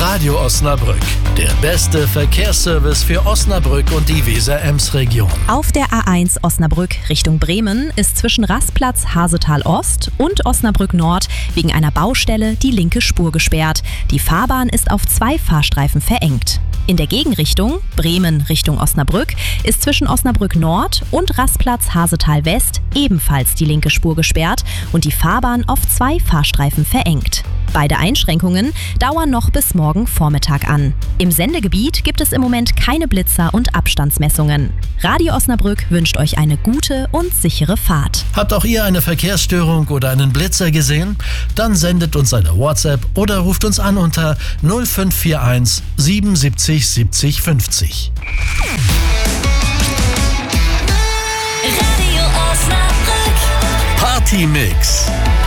Radio Osnabrück, der beste Verkehrsservice für Osnabrück und die Weser-Ems-Region. Auf der A1 Osnabrück Richtung Bremen ist zwischen Rastplatz Hasetal Ost und Osnabrück Nord wegen einer Baustelle die linke Spur gesperrt. Die Fahrbahn ist auf 2 Fahrstreifen verengt. In der Gegenrichtung, Bremen Richtung Osnabrück, ist zwischen Osnabrück Nord und Rastplatz Hasetal West ebenfalls die linke Spur gesperrt und die Fahrbahn auf 2 Fahrstreifen verengt. Beide Einschränkungen dauern noch bis morgen Vormittag an. Im Sendegebiet gibt es im Moment keine Blitzer und Abstandsmessungen. Radio Osnabrück wünscht euch eine gute und sichere Fahrt. Habt auch ihr eine Verkehrsstörung oder einen Blitzer gesehen? Dann sendet uns eine WhatsApp oder ruft uns an unter 0541 77 70 50. Radio Osnabrück. Party Mix.